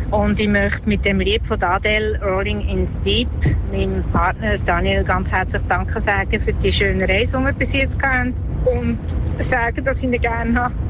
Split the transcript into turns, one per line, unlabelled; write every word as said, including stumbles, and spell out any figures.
Und ich möchte mit dem Lied von Adele, Rolling in the Deep, meinem Partner Daniel ganz herzlich Danke sagen für die schöne Reise, die wir bis jetzt hatten. Und sagen, dass ich ihn gerne habe.